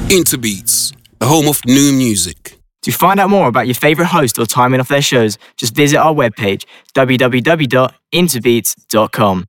Interbeats, the home of new music. To find out more about your favourite host or timing of their shows, just visit our webpage, www.interbeats.com.